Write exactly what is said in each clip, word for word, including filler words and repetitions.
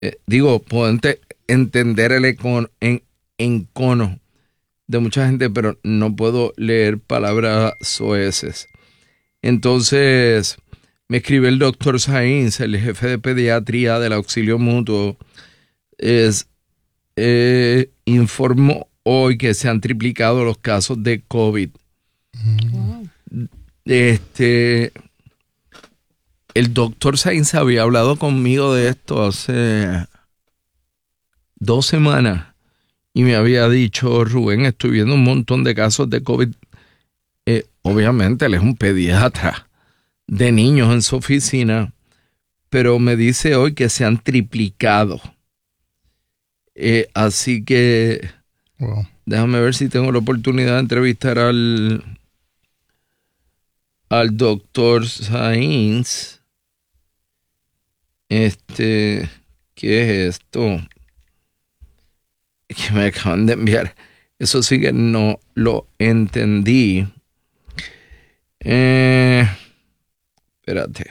eh, digo, puedo ente- entender el econo, en, encono de mucha gente, pero no puedo leer palabras soeces. Entonces, me escribe el doctor Sainz, el jefe de pediatría del auxilio mutuo, es, eh, informó hoy que se han triplicado los casos de COVID. Wow. Este, el doctor Sainz había hablado conmigo de esto hace dos semanas y me había dicho, Rubén, estoy viendo un montón de casos de COVID. Eh, obviamente él es un pediatra de niños en su oficina, pero me dice hoy que se han triplicado. Eh, así que wow. Déjame ver si tengo la oportunidad de entrevistar al, al doctor Sainz. Este, ¿qué es esto? Que me acaban de enviar. Eso sí que no lo entendí. Eh, espérate.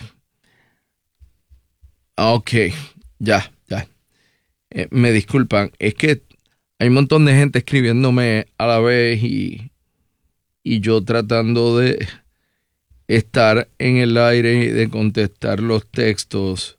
Ok, ya, ya. Eh, me disculpan, es que hay un montón de gente escribiéndome a la vez y, y yo tratando de estar en el aire y de contestar los textos.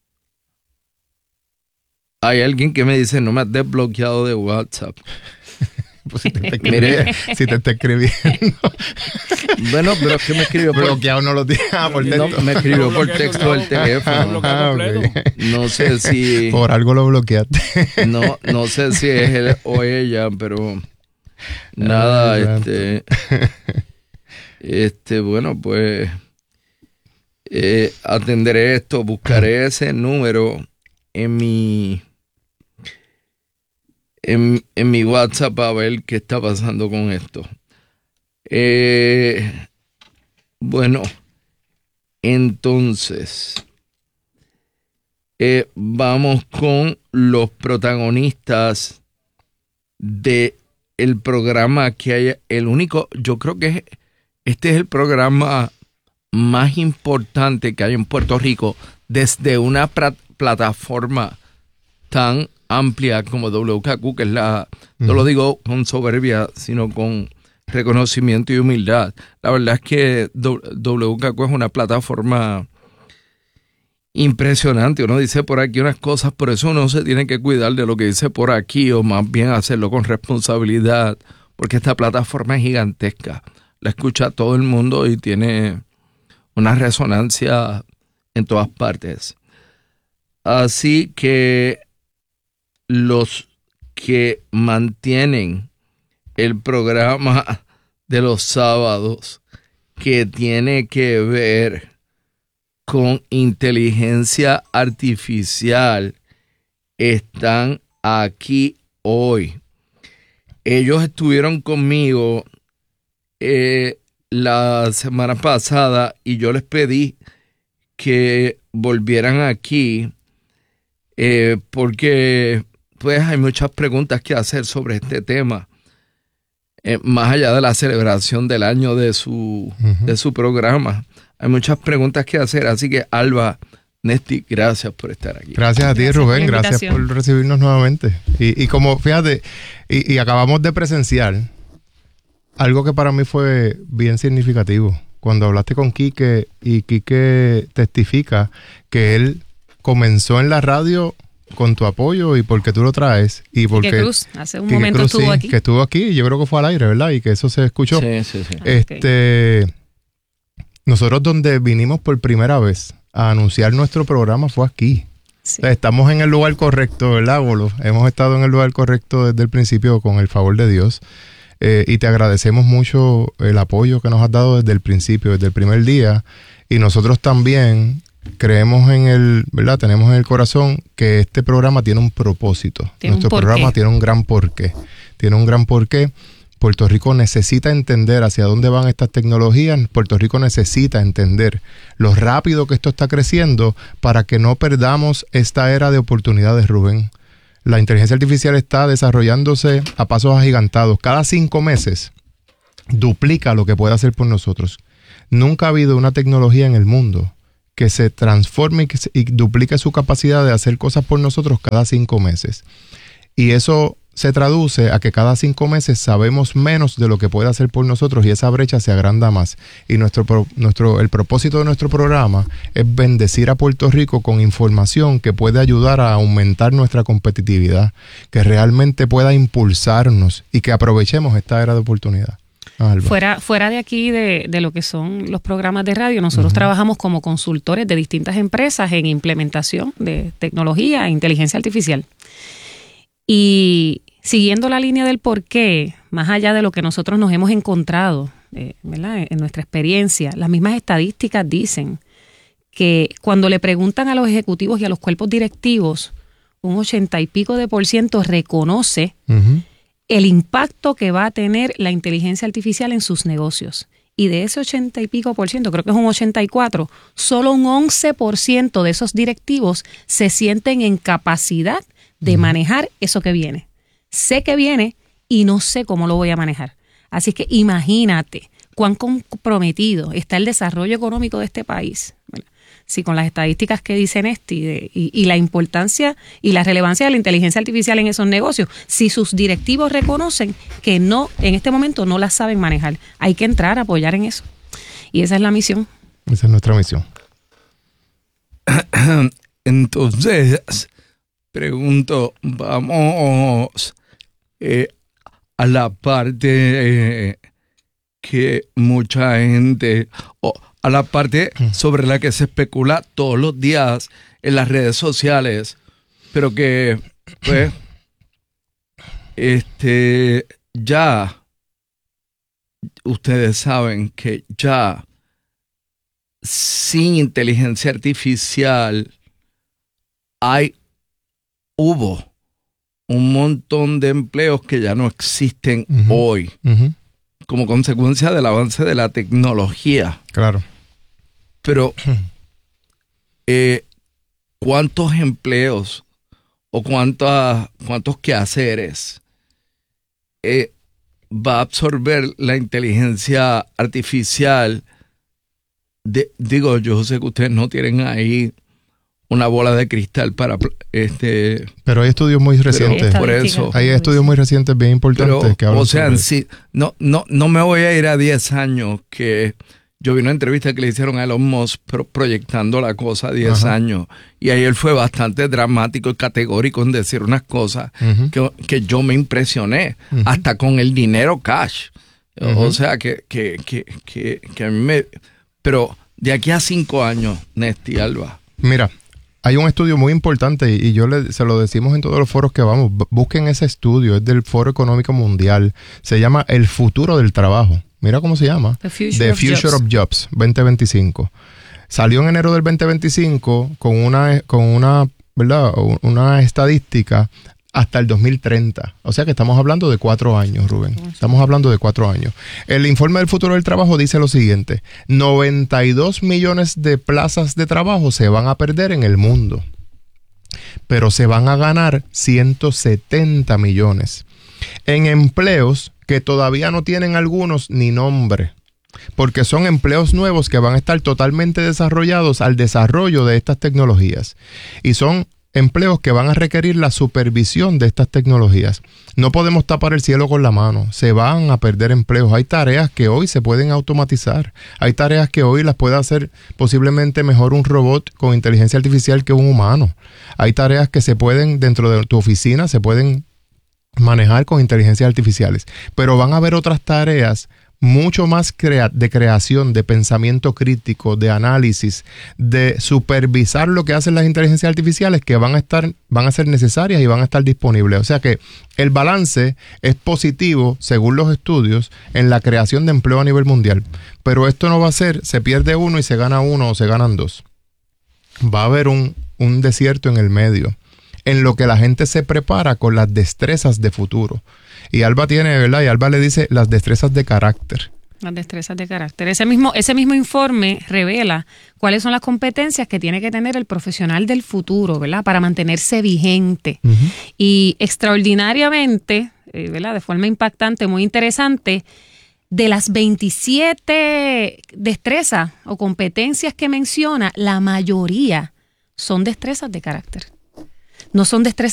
Hay alguien que me dice, no me has desbloqueado de WhatsApp. Pues si te está escribiendo. si te está escribiendo. Bueno, pero es que me escribió por... Bloqueado no lo tiene por texto. No, me escribió por texto del teléfono. Ah, okay. No sé si... Por algo lo bloqueaste. No, no sé si es él o ella, pero... Nada, Ay, este... Este, bueno, pues... Eh, atenderé esto, buscaré ese número en mi... En, en mi WhatsApp a ver qué está pasando con esto. Eh, bueno, entonces, eh, vamos con los protagonistas de el programa que hay, el único, yo creo que este es el programa más importante que hay en Puerto Rico desde una pra- plataforma tan amplia como W K Q, que es la, uh-huh. no lo digo con soberbia, sino con reconocimiento y humildad. La verdad es que W K Q es una plataforma impresionante. Uno dice por aquí unas cosas, por eso uno se tiene que cuidar de lo que dice por aquí, o más bien hacerlo con responsabilidad, porque esta plataforma es gigantesca. La escucha todo el mundo y tiene una resonancia en todas partes. Así que los que mantienen el programa de los sábados que tiene que ver con inteligencia artificial están aquí hoy. Ellos estuvieron conmigo eh, la semana pasada y yo les pedí que volvieran aquí eh, porque pues hay muchas preguntas que hacer sobre este tema, eh, más allá de la celebración del año de su, uh-huh. de su programa. Hay muchas preguntas que hacer, así que Alba, Nesti, gracias por estar aquí. Gracias a ti, gracias, Rubén, por gracias por recibirnos nuevamente. Y, y como, fíjate, y, y acabamos de presenciar algo que para mí fue bien significativo. Cuando hablaste con Quique, y Quique testifica que él comenzó en la radio con tu apoyo y porque tú lo traes y porque Quique Cruz hace un Quique momento Cruz, estuvo sí, aquí que estuvo aquí y yo creo que fue al aire, ¿verdad? Y que eso se escuchó. Sí, sí, sí. Este, okay. Nosotros donde vinimos por primera vez a anunciar nuestro programa fue aquí. Sí. O sea, estamos en el lugar correcto, ¿verdad, Bolo? Hemos estado en el lugar correcto desde el principio con el favor de Dios. Eh, y te agradecemos mucho el apoyo que nos has dado desde el principio, desde el primer día. Y nosotros también creemos en el, ¿verdad? Tenemos en el corazón que este programa tiene un propósito. Tiene Nuestro un programa tiene un gran porqué. Tiene un gran porqué. Puerto Rico necesita entender hacia dónde van estas tecnologías. Puerto Rico necesita entender lo rápido que esto está creciendo para que no perdamos esta era de oportunidades, Rubén. La inteligencia artificial está desarrollándose a pasos agigantados. Cada cinco meses duplica lo que puede hacer por nosotros. Nunca ha habido una tecnología en el mundo que se transforme y, que se, y duplique su capacidad de hacer cosas por nosotros cada cinco meses. Y eso se traduce a que cada cinco meses sabemos menos de lo que puede hacer por nosotros y esa brecha se agranda más. Y nuestro, nuestro, el propósito de nuestro programa es bendecir a Puerto Rico con información que puede ayudar a aumentar nuestra competitividad, que realmente pueda impulsarnos y que aprovechemos esta era de oportunidad. Alba. Fuera, fuera de aquí de, de lo que son los programas de radio, nosotros uh-huh. trabajamos como consultores de distintas empresas en implementación de tecnología e inteligencia artificial. Y siguiendo la línea del por qué, más allá de lo que nosotros nos hemos encontrado, eh, ¿verdad? En nuestra experiencia, las mismas estadísticas dicen que cuando le preguntan a los ejecutivos y a los cuerpos directivos, un ochenta y pico de por ciento reconoce uh-huh. el impacto que va a tener la inteligencia artificial en sus negocios. Y de ese ochenta y pico por ciento, creo que es un ochenta y cuatro, solo un once por ciento de esos directivos se sienten en capacidad de manejar eso que viene. Sé que viene y no sé cómo lo voy a manejar. Así que imagínate cuán comprometido está el desarrollo económico de este país. Bueno, sí, con las estadísticas que dice Nesti de, y, y la importancia y la relevancia de la inteligencia artificial en esos negocios, si sus directivos reconocen que no, en este momento no la saben manejar, hay que entrar a apoyar en eso. Y esa es la misión. Esa es nuestra misión. Entonces, pregunto, vamos eh, a la parte eh, que mucha gente, o a la parte sobre la que se especula todos los días en las redes sociales, pero que, pues, este, ya, ustedes saben que ya sin inteligencia artificial hay hubo un montón de empleos que ya no existen uh-huh. hoy uh-huh. como consecuencia del avance de la tecnología. Claro. Pero, eh, ¿cuántos empleos o cuántos, cuántos quehaceres eh, va a absorber la inteligencia artificial? De, digo, yo sé que ustedes no tienen ahí una bola de cristal para este. Pero hay estudios muy recientes. Por eso. Hay estudios muy recientes bien importantes pero, que hablan o sea, sobre sí, no, no, no me voy a ir a diez años que yo vi una entrevista que le hicieron a Elon Musk pro, proyectando la cosa a diez Ajá. años. Y ahí él fue bastante dramático y categórico en decir unas cosas uh-huh. que, que yo me impresioné, uh-huh. hasta con el dinero cash. Uh-huh. O sea, que, que, que, que, que a mí me. Pero de aquí a cinco años, Nesti, Alba. Mira. Hay un estudio muy importante y yo le, se lo decimos en todos los foros que vamos. Busquen ese estudio, es del Foro Económico Mundial. Se llama El Futuro del Trabajo. Mira cómo se llama. The Future, The of, Future Jobs. of Jobs veinte veinticinco. Salió en enero del veinte veinticinco con una, con una, ¿verdad? Una estadística hasta el dos mil treinta. O sea que estamos hablando de cuatro años, Rubén. Estamos hablando de cuatro años. El informe del futuro del trabajo dice lo siguiente. noventa y dos millones de plazas de trabajo se van a perder en el mundo. Pero se van a ganar ciento setenta millones. En empleos que todavía no tienen algunos ni nombre. Porque son empleos nuevos que van a estar totalmente desarrollados al desarrollo de estas tecnologías. Y son empleos que van a requerir la supervisión de estas tecnologías. No podemos tapar el cielo con la mano. Se van a perder empleos. Hay tareas que hoy se pueden automatizar. Hay tareas que hoy las puede hacer posiblemente mejor un robot con inteligencia artificial que un humano. Hay tareas que se pueden, dentro de tu oficina, se pueden manejar con inteligencias artificiales. Pero van a haber otras tareas mucho más crea- de creación, de pensamiento crítico, de análisis, de supervisar lo que hacen las inteligencias artificiales que van a estar, van a ser necesarias y van a estar disponibles. O sea que el balance es positivo, según los estudios, en la creación de empleo a nivel mundial. Pero esto no va a ser, se pierde uno y se gana uno o se ganan dos. Va a haber un, un desierto en el medio, en lo que la gente se prepara con las destrezas de futuro. Y Alba tiene, ¿verdad? Y Alba le dice las destrezas de carácter. Las destrezas de carácter. Ese mismo, ese mismo informe revela cuáles son las competencias que tiene que tener el profesional del futuro, ¿verdad? Para mantenerse vigente. Uh-huh. Y extraordinariamente, eh, ¿verdad? De forma impactante, muy interesante, De las veintisiete destrezas o competencias que menciona, la mayoría son destrezas de carácter. No son destrezas